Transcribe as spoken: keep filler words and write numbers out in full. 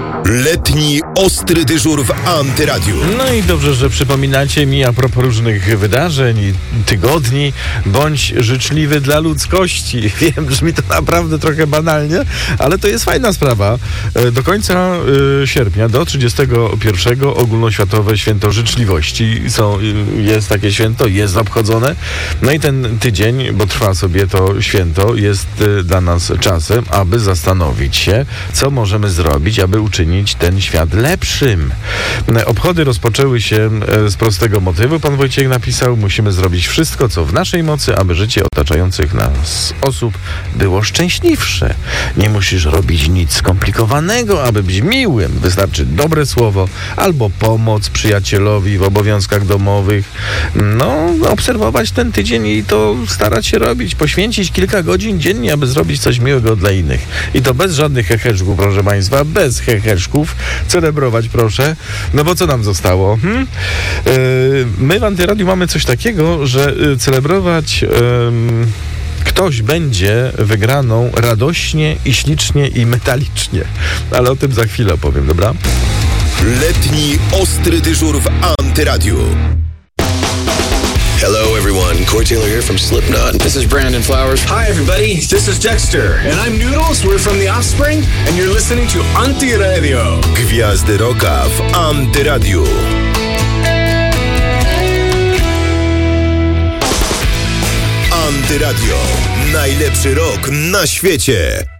Letni ostry dyżur w Antyradiu. No i dobrze, że przypominacie mi a propos różnych wydarzeń i tygodni. Bądź życzliwy dla ludzkości. Wiem, brzmi to naprawdę trochę banalnie, ale to jest fajna sprawa. Do końca y, sierpnia, do trzydziestego pierwszego ogólnoświatowe święto życzliwości. Są, y, jest takie święto, jest obchodzone. No i ten tydzień, bo trwa sobie to święto, jest y, dla nas czasem, aby zastanowić się, co możemy zrobić, aby uczynić ten świat lepszym. Obchody rozpoczęły się z prostego motywu. Pan Wojciech napisał: musimy zrobić wszystko, co w naszej mocy, aby życie otaczających nas osób było szczęśliwsze. Nie musisz robić nic skomplikowanego, aby być miłym. Wystarczy dobre słowo albo pomoc przyjacielowi w obowiązkach domowych. No, obserwować ten tydzień i to starać się robić. Poświęcić kilka godzin dziennie, aby zrobić coś miłego dla innych. I to bez żadnych heheszków, proszę Państwa, bez heheszków. Celebrować, proszę. No bo co nam zostało? Hmm? Yy, my w Antyradiu mamy coś takiego, że yy, celebrować yy, ktoś będzie wygraną radośnie i ślicznie i metalicznie. Ale o tym za chwilę opowiem, dobra? Letni ostry dyżur w Antyradiu. Hello, everyone. Corey Taylor here from Slipknot. This is Brandon Flowers. Hi, everybody. This is Dexter. And I'm Noodles. We're from The Offspring. And you're listening to Antiradio. Gwiazdy rocka w Antyradiu. Antyradio. Najlepszy rock na świecie.